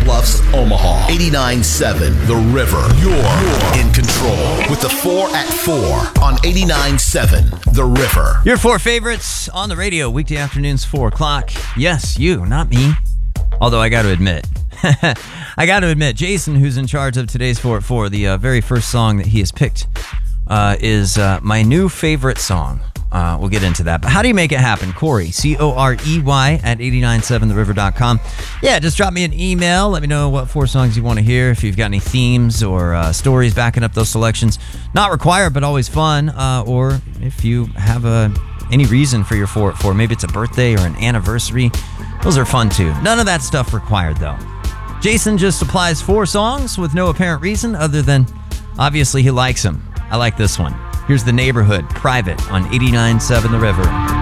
Bluffs, Omaha. 89.7 The River. You're in control with the 4 at 4 on 89.7 The River. Your 4 favorites on the radio, weekday afternoons, 4 o'clock. Yes, you, not me. Although I got to admit, Jason, who's in charge of today's 4 at 4, the very first song that he has picked is my new favorite song. We'll get into that. But how do you make it happen? Corey, Corey at 897theriver.com. Yeah, just drop me an email. Let me know what 4 songs you want to hear. If you've got any themes or stories backing up those selections. Not required, but always fun. Or if you have any reason for your 4 at 4. Maybe it's a birthday or an anniversary. Those are fun too. None of that stuff required though. Jason just supplies 4 songs with no apparent reason other than obviously he likes them. I like this one. Here's The Neighborhood, Private on 89.7 The River.